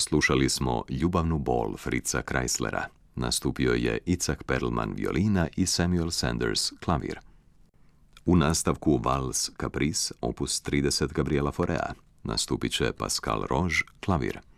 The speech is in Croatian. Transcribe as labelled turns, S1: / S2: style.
S1: Slušali smo Ljubavnu bol Fritza Kreislera. Nastupio je Itzhak Perlman violina i Samuel Sanders klavir. U nastavku Vals Caprice opus 30 Gabriela Faurea. Nastupit će Pascal Roge klavir.